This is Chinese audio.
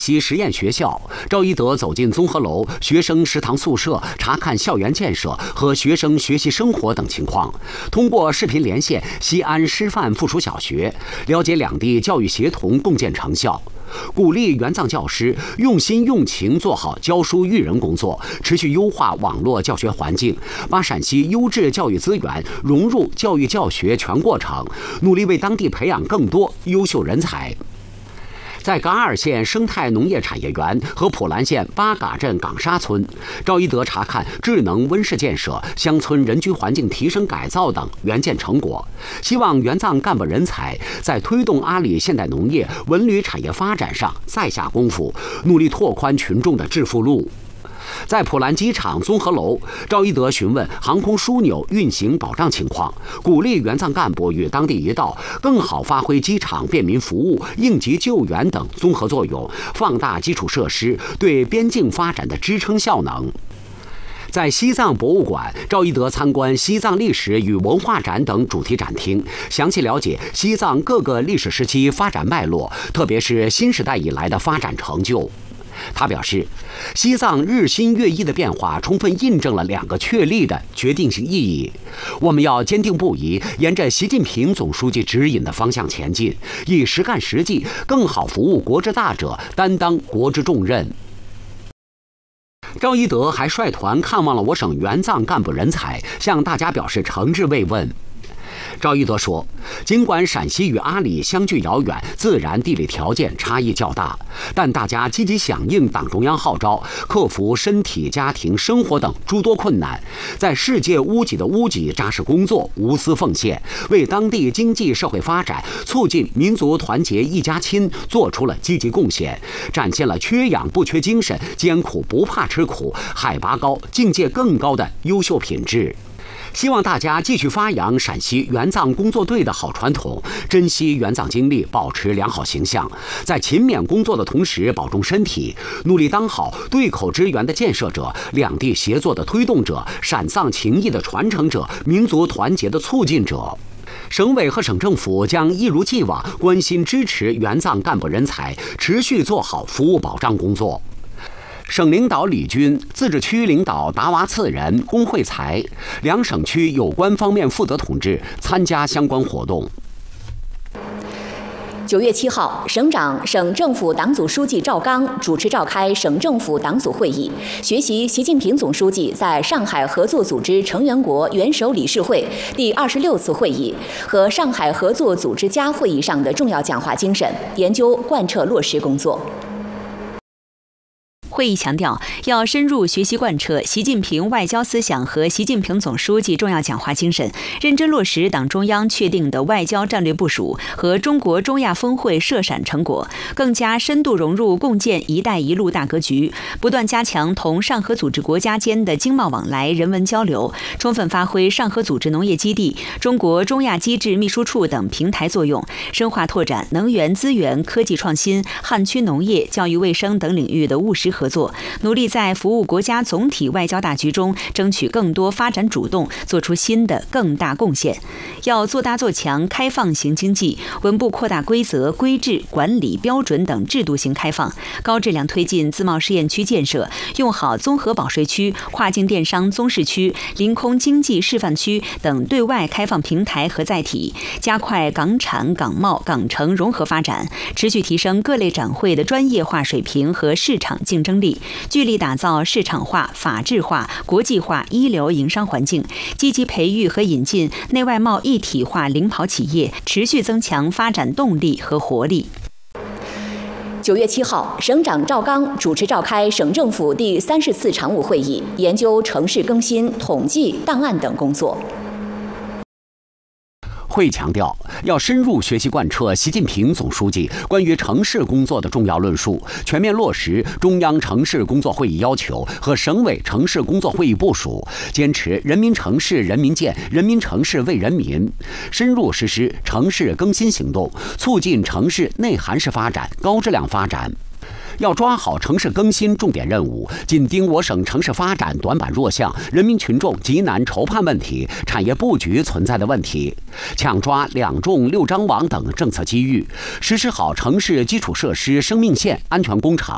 其实验学校，赵一德走进综合楼、学生食堂宿舍，查看校园建设和学生学习生活等情况。通过视频连线西安师范附属小学，了解两地教育协同共建成效。鼓励援藏教师用心用情做好教书育人工作，持续优化网络教学环境，把陕西优质教育资源融入教育教学全过程，努力为当地培养更多优秀人才。在嘎尔县生态农业产业园和普兰县八嘎镇岗沙村，赵一德查看智能温室建设、乡村人居环境提升改造等援建成果，希望援藏干部人才在推动阿里现代农业文旅产业发展上再下功夫，努力拓宽群众的致富路。在普兰机场综合楼，赵一德询问航空枢纽运行保障情况，鼓励援藏干部与当地一道更好发挥机场便民服务、应急救援等综合作用，放大基础设施对边境发展的支撑效能。在西藏博物馆，赵一德参观西藏历史与文化展等主题展厅，详细了解西藏各个历史时期发展脉络，特别是新时代以来的发展成就。他表示，西藏日新月异的变化充分印证了两个确立的决定性意义。我们要坚定不移，沿着习近平总书记指引的方向前进，以实干实际，更好服务国之大者，担当国之重任。赵一德还率团看望了我省援藏干部人才，向大家表示诚挚慰问。赵一德说，尽管陕西与阿里相距遥远，自然地理条件差异较大，但大家积极响应党中央号召，克服身体、家庭、生活等诸多困难，在世界屋脊的屋脊扎实工作，无私奉献，为当地经济社会发展、促进民族团结一家亲做出了积极贡献，展现了缺氧不缺精神、艰苦不怕吃苦、海拔高、境界更高的优秀品质。希望大家继续发扬陕西援藏工作队的好传统，珍惜援藏经历，保持良好形象，在勤勉工作的同时保重身体，努力当好对口支援的建设者、两地协作的推动者、陕藏情谊的传承者、民族团结的促进者。省委和省政府将一如既往关心支持援藏干部人才，持续做好服务保障工作。省领导李军、自治区领导达瓦次仁、龚惠才，两省区有关方面负责同志参加相关活动。 9月7号，省长、省政府党组书记赵刚主持召开省政府党组会议，学习习近平总书记在上海合作组织成员国元首理事会第26次会议和上海合作组织家会议上的重要讲话精神，研究贯彻落实工作。 会议强调，要深入学习贯彻习近平外交思想和习近平总书记重要讲话精神，认真落实党中央确定的外交战略部署和中国中亚峰会涉陕成果，更加深度融入共建“一带一路”大格局，不断加强同上合组织国家间的经贸往来、人文交流，充分发挥上合组织农业基地、中国中亚机制秘书处等平台作用，深化拓展能源资源、科技创新、汉区农业、教育卫生等领域的务实合作，努力在服务国家总体外交大局中争取更多发展主动，做出新的更大贡献。要做大做强开放型经济，稳步扩大规则、规制、管理标准等制度型开放，高质量推进自贸试验区建设，用好综合保税区、跨境电商综试区、临空经济示范区等对外开放平台和载体，加快港产、港贸、港城融合发展，持续提升各类展会的专业化水平和市场竞争力，聚力打造市场化、法治化、国际化一流营商环境，积极培育和引进内外贸一体化领跑企业，持续增强发展动力和活力。 9月7号，省长赵刚主持召开省政府第30次常务会议，研究城市更新、统计、档案等工作。 会强调，要深入学习贯彻习近平总书记关于城市工作的重要论述，全面落实中央城市工作会议要求和省委城市工作会议部署，坚持人民城市人民建、人民城市为人民，深入实施城市更新行动，促进城市内涵式发展、高质量发展。要抓好城市更新重点任务，紧盯我省城市发展短板弱项、人民群众急难愁盼问题、产业布局存在的问题，抢抓2重6张网等政策机遇，实施好城市基础设施生命线安全工程，